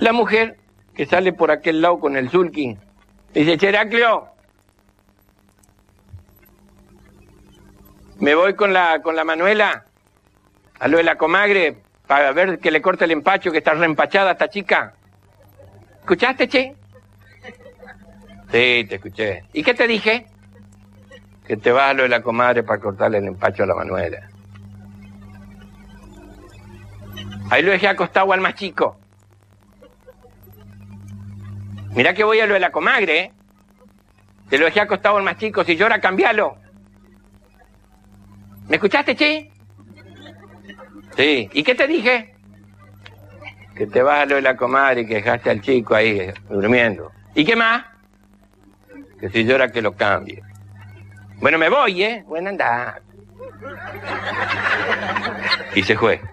La mujer, que sale por aquel lado con el sulky, dice, Heraclio, me voy con la Manuela a lo de la comagre para ver que le corte el empacho, que está reempachada esta chica. ¿Escuchaste, che? Sí, te escuché. ¿Y qué te dije? Que te vas a lo de la comadre para cortarle el empacho a la Manuela. Ahí lo dejé acostado al más chico. Mirá que voy a lo de la comagre, ¿eh? Te lo dejé acostado al más chico. Si llora, cambialo. ¿Me escuchaste, che? Sí. ¿Y qué te dije? Que te vas a lo de la comadre y que dejaste al chico ahí durmiendo. ¿Y qué más? Que si llora, que lo cambie. Bueno, me voy, ¿eh? Bueno, anda. Y se fue.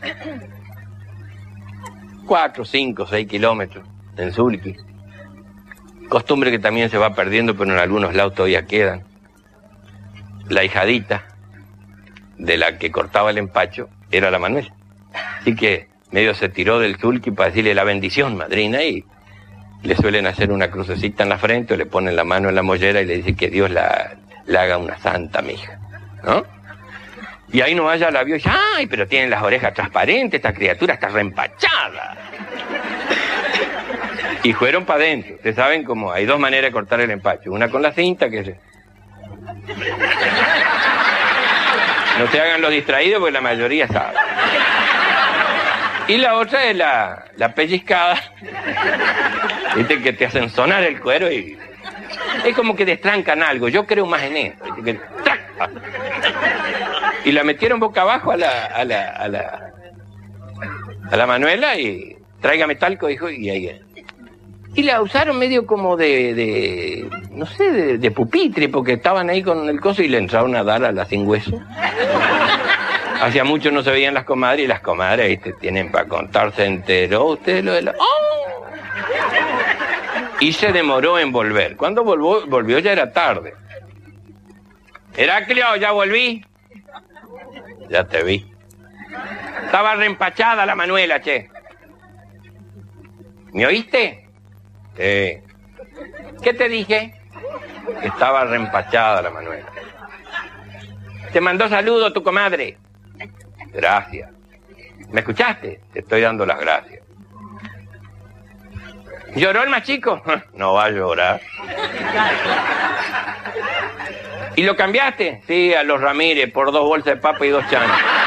4, 5, 6 kilómetros en sulky. Costumbre que también se va perdiendo, pero en algunos lados todavía quedan. La hijadita de la que cortaba el empacho era la Manuela. Así que medio se tiró del sulky para decirle la bendición, madrina, y le suelen hacer una crucecita en la frente o le ponen la mano en la mollera y le dicen que Dios la haga una santa, mija, ¿no? Y ahí nomás ya la vio y dice, ¡ay, pero tienen las orejas transparentes, esta criatura está reempachada! Y fueron para adentro. Ustedes saben cómo hay dos maneras de cortar el empacho. Una con la cinta, que es... No se hagan los distraídos porque la mayoría sabe. Y la otra es la pellizcada. Viste que te hacen sonar el cuero y... Es como que destrancan algo. Yo creo más en eso. Y la metieron boca abajo a la Manuela y... Tráigame talco, dijo, y ahí... Y la usaron medio como no sé, de pupitre, porque estaban ahí con el coso y le entraron a dar a la sin hueso. Hacía mucho no se veían las comadres, y las comadres, ¿viste? Tienen para contar, se enteró usted lo de la... ¡Oh! Y se demoró en volver. Cuando volvió ya era tarde. Heraclio, ¿ya volví? Ya te vi. Estaba reempachada la Manuela, che. ¿Me oíste? ¿Qué te dije? Estaba reempachada la Manuela. Te mandó saludo tu comadre. Gracias. ¿Me escuchaste? Te estoy dando las gracias. ¿Lloró el más chico? No va a llorar. ¿Y lo cambiaste? Sí, a los Ramírez, por 2 bolsas de papa y 2 chanes.